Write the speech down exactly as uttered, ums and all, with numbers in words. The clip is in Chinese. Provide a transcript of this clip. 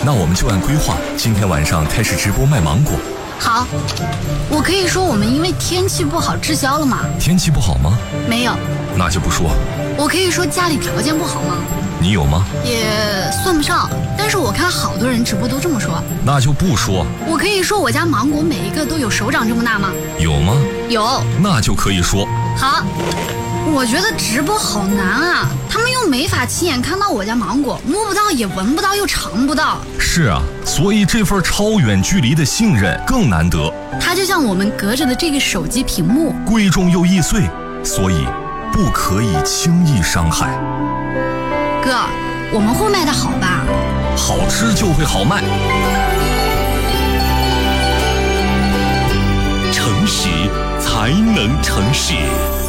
那我们就按规划，今天晚上开始直播卖芒果。 好，我可以说我们因为天气不好滞销了吗？ 天气不好吗？ 没有。 那就不说。 我可以说家里条件不好吗？ 你有吗？ 也算不上，但是我看好多人直播都这么说。 那就不说。 我可以说我家芒果每一个都有手掌这么大吗？ 有吗？ 有。 那就可以说。 好，我觉得直播好难啊，他们又没法亲眼看到我家芒果，摸不到也闻不到又尝不到。 是啊，所以这份超远距离的信任更难得。 它就像我们隔着的这个手机屏幕， 贵重又易碎，所以不可以轻易伤害。 哥，我们会卖得好吧？ 好吃就会好卖。 诚实才能成事。